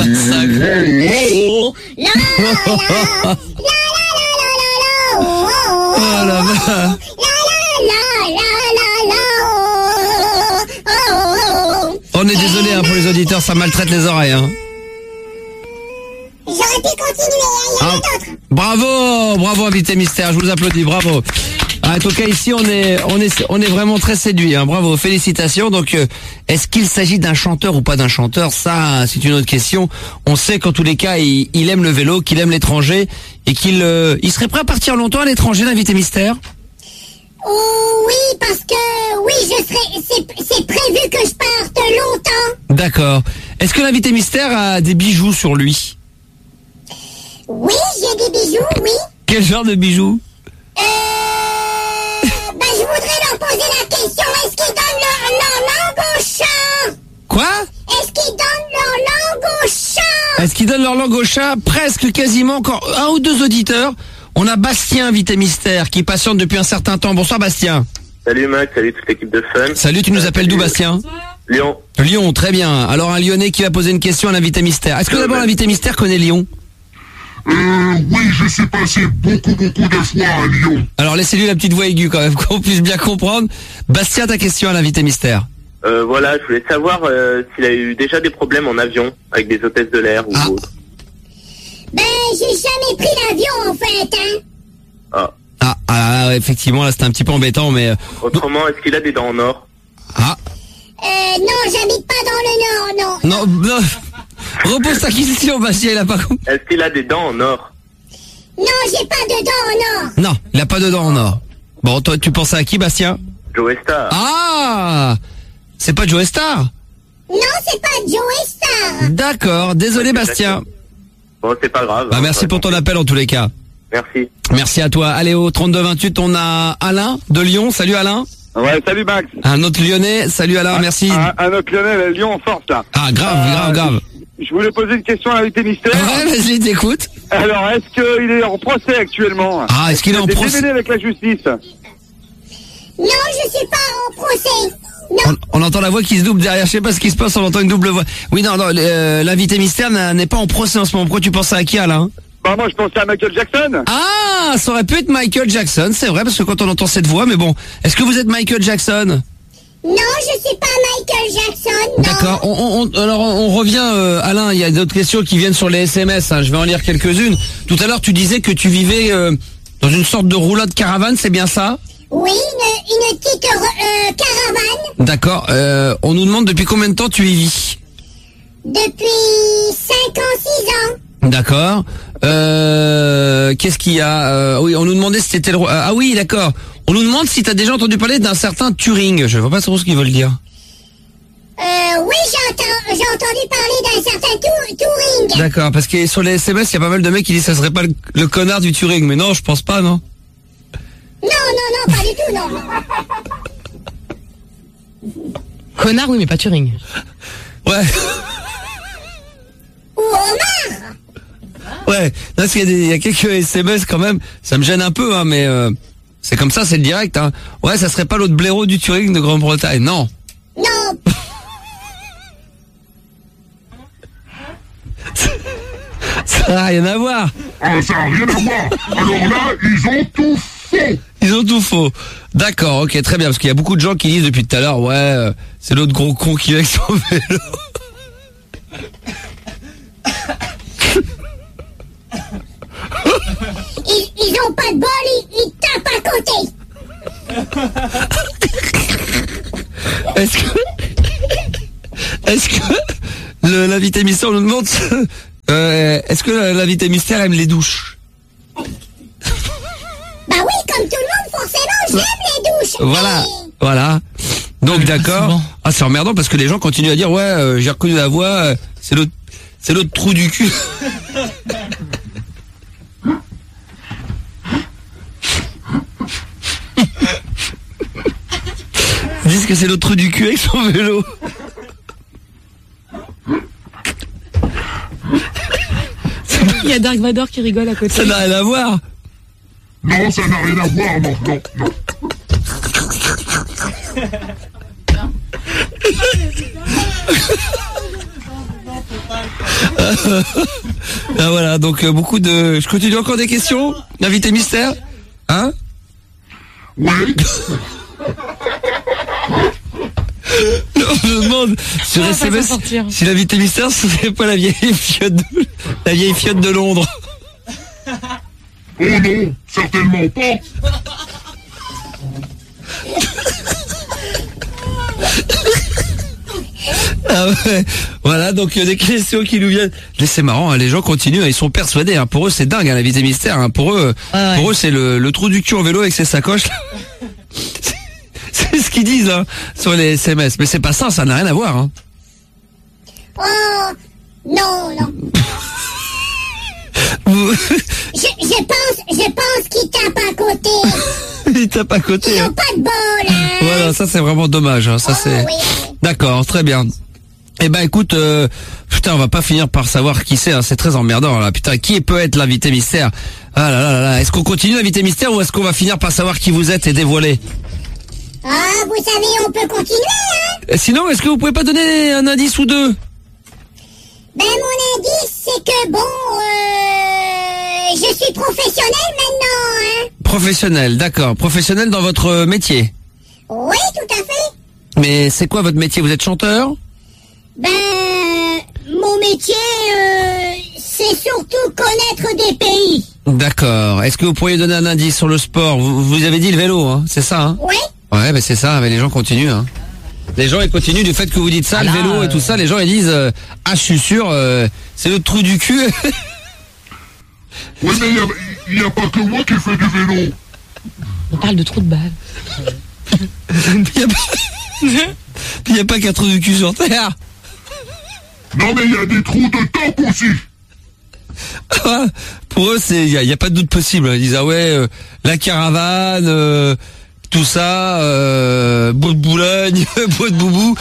On est désolé pour les auditeurs, ça maltraite les oreilles. J'aurais pu continuer, il y en a d'autres. Bravo invité mystère, je vous applaudis, bravo. En tout cas ici on est vraiment très séduit, bravo, félicitations. Donc est-ce qu'il s'agit d'un chanteur ou pas d'un chanteur, ça c'est une autre question. On sait qu'en tous les cas il aime le vélo, qu'il aime l'étranger et qu'il serait prêt à partir longtemps à l'étranger, l'invité mystère. Oui, parce que c'est prévu que je parte longtemps. D'accord. Est-ce que l'invité mystère a des bijoux sur lui? Oui, j'ai des bijoux, oui. Quel genre de bijoux? Je voudrais leur poser la question, est-ce qu'ils donnent leur langue au chat? Quoi? Est-ce qu'ils donnent leur langue au chat? Est-ce qu'ils donnent leur langue au chat? Presque, quasiment, encore un ou deux auditeurs. On a Bastien, invité mystère, qui patiente depuis un certain temps. Bonsoir Bastien. Salut Max, salut toute l'équipe de Fun. Salut, tu nous appelles d'où Bastien? Lyon. Lyon, très bien. Alors un Lyonnais qui va poser une question à l'invité mystère. Est-ce que d'abord l'invité mystère connaît Lyon? Oui, je suis passé beaucoup de fois à Lyon. Alors laissez-lui la petite voix aiguë quand même, qu'on puisse bien comprendre. Bastien, ta question à l'invité mystère. Voilà, je voulais savoir s'il a eu déjà des problèmes en avion avec des hôtesses de l'air ou autre. J'ai jamais pris l'avion en fait, Ah, effectivement, là c'était un petit peu embêtant, mais... Autrement, est-ce qu'il a des dents en or? Non, j'habite pas dans le Nord, non. Non. Repose ta question, Bastien, il a pas compris. Est-ce qu'il a des dents en or? Non, j'ai pas de dents en or. Non, il a pas de dents en or. Bon, toi, tu pensais à qui, Bastien? Joe Star. Ah! C'est pas Joe Star? Non, c'est pas Joe Star. D'accord, désolé Bastien. Bon, c'est pas grave. Merci pour ton appel en tous les cas. Merci. Merci à toi. Allez, au 32-28, on a Alain de Lyon. Salut Alain. Ouais, salut Max. Un autre Lyonnais. Salut Alain, merci. Un autre Lyonnais, Lyon en force là. Ah, grave. Je voulais poser une question à l'invité mystère. Ouais, vas-y, t'écoutes. Alors, est-ce qu'il est en procès actuellement? Ah, est-ce qu'il est en procès? Démêlé avec la justice? Non, je suis pas en procès. Non. On entend la voix qui se double derrière. Je sais pas ce qui se passe, on entend une double voix. Oui, non, l'invité mystère n'est pas en procès en ce moment. Pourquoi tu pensais à qui, Alain? Bah, moi, je pensais à Michael Jackson. Ah, ça aurait pu être Michael Jackson, c'est vrai, parce que quand on entend cette voix, mais bon. Est-ce que vous êtes Michael Jackson? Non, je suis pas Michael Jackson, non. D'accord, alors on revient, Alain, il y a d'autres questions qui viennent sur les SMS, je vais en lire quelques-unes. Tout à l'heure, tu disais que tu vivais dans une sorte de roulotte caravane, c'est bien ça? Oui, une petite caravane. D'accord, on nous demande depuis combien de temps tu y vis? Depuis 5 ans, 6 ans. D'accord. Qu'est-ce qu'il y a oui, on nous demandait si c'était ah oui, d'accord. On nous demande si tu as déjà entendu parler d'un certain Turing. Je vois pas trop ce qu'ils veulent dire. Oui, j'ai entendu parler d'un certain Turing. D'accord, parce que sur les SMS, il y a pas mal de mecs qui disent que ça serait pas le connard du Turing, mais non, je pense pas, non. Non, pas du tout, non. Connard, oui, mais pas Turing. Ouais. Ou Omar. Ouais, là, parce qu'il y a quelques SMS quand même, ça me gêne un peu, mais c'est comme ça, c'est le direct. Ouais, ça serait pas l'autre blaireau du Turing de Grande-Bretagne, non. Non. Ça n'a rien à voir. Ah, ça n'a rien à voir. Alors là, ils ont tout faux. Ils ont tout faux. D'accord, ok, très bien, parce qu'il y a beaucoup de gens qui disent depuis tout à l'heure, ouais, c'est l'autre gros con qui va avec son vélo. Ils ont pas de bol, ils tapent à côté. Est-ce que l'invité mystère nous demande est-ce que l'invité mystère aime les douches? Bah oui, comme tout le monde, forcément, j'aime les douches. Voilà. Donc d'accord. Ah, c'est emmerdant parce que les gens continuent à dire ouais, j'ai reconnu la voix, c'est l'autre trou du cul. Ils disent que c'est l'autre trou du cul avec son vélo. Il y a Dark Vador qui rigole à côté. Ça n'a rien à voir. Non, ça n'a rien à voir, non. Ah, voilà, donc beaucoup de... Je continue encore des questions, l'invité mystère. Hein? Oui. On me demande sur On va pas SMS s'en sortir. si l'invité mystère ce serait pas la vieille fiotte de Londres. Oh non, certainement pas. Ah ouais. Voilà, donc des questions qui nous viennent. Mais c'est marrant, hein, les gens continuent, hein, ils sont persuadés. Hein, pour eux, c'est dingue, hein, l'invité mystère. Hein, pour eux, c'est le trou du cul en vélo avec ses sacoches. Là. C'est ce qu'ils disent hein, sur les SMS. Mais c'est pas ça, ça n'a rien à voir. Hein. Oh, non. Vous... Je pense qu'ils tapent à côté. Ils tapent à côté. Ils Hein. n'ont pas de bol, hein. Voilà, ça c'est vraiment dommage. Hein, ça c'est. Oui. D'accord, très bien. Eh ben écoute, putain, on va pas finir par savoir qui c'est. Hein, c'est très emmerdant là. Putain, qui peut être l'invité mystère? Ah là là là là. Est-ce qu'on continue l'invité mystère ou est-ce qu'on va finir par savoir qui vous êtes et dévoiler? Ah, vous savez, on peut continuer, hein. Sinon, est-ce que vous pouvez pas donner un indice ou deux? Ben, mon indice, c'est que je suis professionnel maintenant, hein. Professionnel, d'accord. Professionnel dans votre métier. Oui, tout à fait. Mais c'est quoi votre métier? Vous êtes chanteur? Ben, mon métier, c'est surtout connaître des pays. D'accord. Est-ce que vous pourriez donner un indice sur le sport? Vous avez dit le vélo, hein, c'est ça, hein? Oui. Ouais, mais c'est ça, mais les gens continuent, hein. Les gens, ils continuent du fait que vous dites ça, le vélo et tout ça, les gens, ils disent, ah, je suis sûr, c'est le trou du cul. Oui, mais il n'y a pas que moi qui fais du vélo. On parle de trou de balle. Il n'y a pas qu'un trou du cul sur Terre. Non, mais il y a des trous de top aussi. Ah, pour eux, il y a pas de doute possible. Ils disent, ah ouais, la caravane, tout ça, bout de Boulogne, bout de Boubou.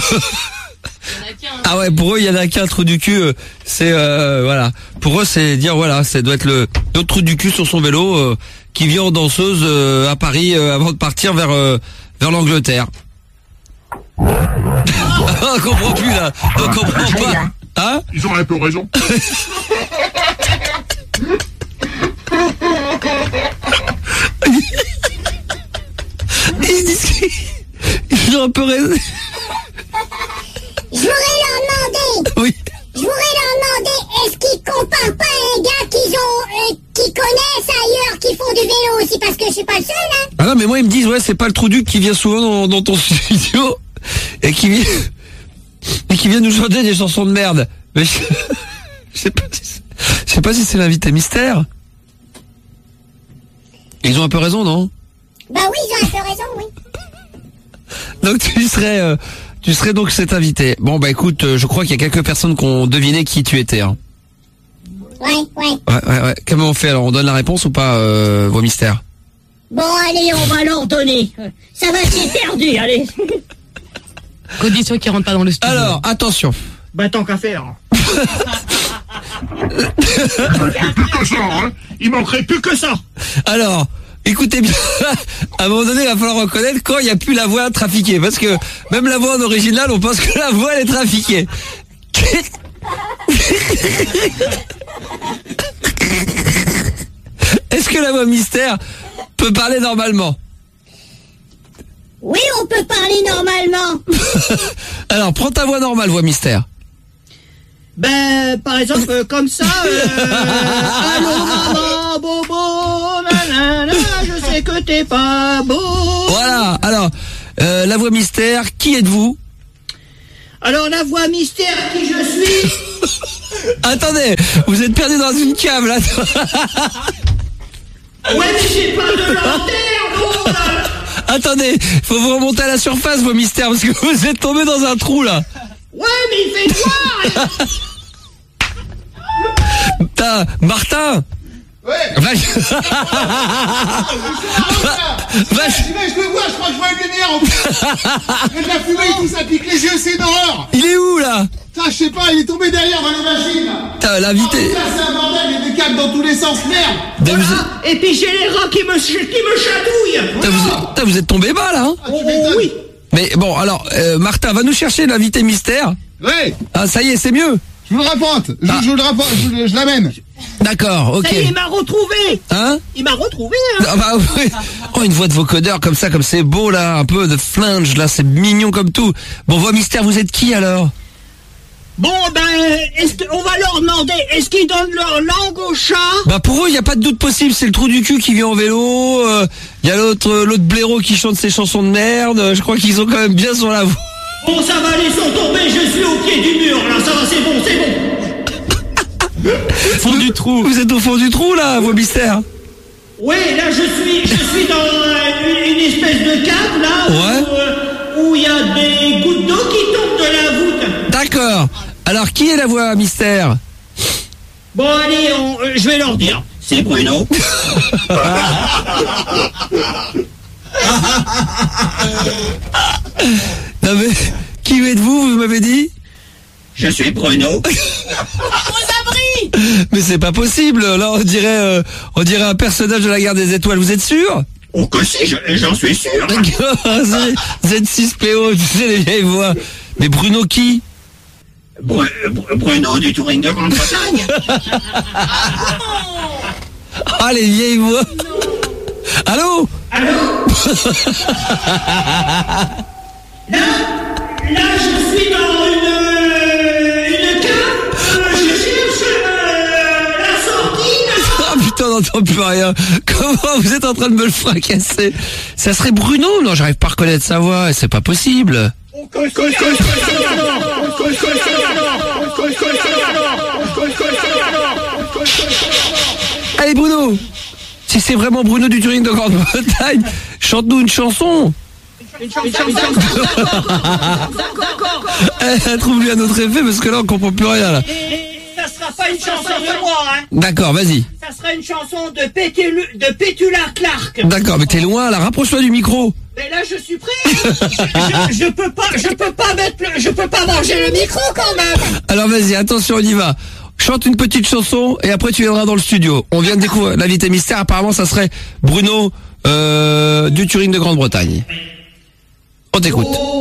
Ah ouais, pour eux, il y en a qu'un trou du cul. C'est voilà. Pour eux, c'est dire voilà, ça doit être l'autre trou du cul sur son vélo qui vient en danseuse à Paris avant de partir vers l'Angleterre. On comprend plus là. On comprend pas. Hein? Ils ont un peu raison. Ils disent qu'ils ont un peu raison. Je voudrais leur demander. Oui. Je voudrais leur demander, est-ce qu'ils comparent pas un gars qui connaissent ailleurs, qui font du vélo aussi, parce que je suis pas le seul, hein. Ah non, mais moi ils me disent ouais, c'est pas le trou du qui vient souvent dans ton studio et qui vient nous chanter des chansons de merde. Mais je sais pas si c'est l'invité mystère. Ils ont un peu raison, non? Bah oui, ils ont un peu raison, oui. Donc tu serais donc cet invité. Bon bah écoute, je crois qu'il y a quelques personnes qui ont deviné qui tu étais. Hein. Ouais. Ouais. Comment on fait alors? On donne la réponse ou pas, vos mystères? Bon, allez, on va leur donner. Ça va, j'ai perdu, allez. Condition qui rentre pas dans le studio. Alors, attention. Bah, tant qu'à faire. Plus que ça, hein. Il manquerait plus que ça. Alors, écoutez bien, à un moment donné, il va falloir reconnaître quand il n'y a plus la voix trafiquée. Parce que même la voix en original, on pense que la voix, elle est trafiquée. Est-ce que la voix mystère peut parler normalement? Oui, on peut parler normalement. Alors, prends ta voix normale, voix mystère. Ben, par exemple, comme ça, allô maman, bobo, nanana, je sais que t'es pas beau. Voilà, alors, la voix mystère, qui êtes-vous? Alors, la voix mystère, qui je suis? Attendez, vous êtes perdu dans une cave, là. Ouais, mais j'ai pas de lanterne, gros, là. Attendez, faut vous remonter à la surface, vos mystères, parce que vous êtes tombé dans un trou, là. Ouais, mais il fait noir. Putain, Martin. Ouais. Va... Je le vois, je crois que je vois une lumière en plus. Il y a de la fumée et tout, ça pique les yeux, c'est une horreur. Il est où, là? Putain, je sais pas, il est tombé derrière dans la machine. Putain, l'invité. Putain, c'est un bordel, il y a des câbles dans tous les sens, merde. Putain, Et puis j'ai les rats qui me chatouillent. vous êtes tombé bas, là, hein? Tu m'étonnes. Oui. Mais bon, alors, Martin, va nous chercher l'invité mystère. Ouais. Ah, ça y est, c'est mieux. Je vous le rapporte. Je vous le rapporte. Je l'amène. D'accord, ok. Ça y est, il m'a retrouvé. Hein? Il m'a retrouvé, hein. Ah bah oui. Oh, une voix de vocodeur comme c'est beau là, un peu de flingue là, c'est mignon comme tout. Bon, voix mystère, vous êtes qui alors? Bon, ben, on va leur demander, est-ce qu'ils donnent leur langue au chat? Bah pour eux, il y a pas de doute possible, c'est le trou du cul qui vient en vélo, il y a l'autre blaireau qui chante ses chansons de merde, je crois qu'ils sont quand même bien sur la voie. Bon, ça va, ils sont tombés, je suis au pied du mur, là, ça va, c'est bon. Fond du trou. Vous êtes au fond du trou là, voix mystère? Oui, là, je suis dans une espèce de cave, là, ouais. Où il y a des gouttes d'eau qui tombent de la voûte. D'accord. Alors, qui est la voix mystère? Bon, allez, je vais leur dire. C'est Bruno. Non mais, qui êtes-vous, vous m'avez dit? Je suis Bruno. Mais c'est pas possible, là on dirait un personnage de la Guerre des Étoiles, vous êtes sûr? Oh que si, j'en suis sûr. Z6PO, tu sais les vieilles voix. Mais Bruno qui? Bruno du Touring de Grande-Bretagne. Ah les vieilles voix. Allô? Là, je suis dans une cave. Je cherche la sortie. Ah putain, on n'entend plus rien. Comment vous êtes en train de me le fracasser? Ça serait Bruno? Non, j'arrive pas à reconnaître sa voix, c'est pas possible. Allez Bruno, si c'est vraiment Bruno du Touring de Grande-Bretagne, chante-nous une chanson. Trouve-lui un autre effet parce que là on comprend plus rien là. Ça sera pas une chanson de moi, hein. D'accord, vas-y. Ça sera une chanson de Petula Clark. D'accord, mais t'es loin là, rapproche-toi du micro. Mais là je suis prêt. je peux pas manger le micro quand même. Alors vas-y, attention, on y va. Chante une petite chanson et après tu viendras dans le studio. On vient de découvrir l'invité mystère, apparemment ça serait Bruno du Touring de Grande-Bretagne. On t'écoute.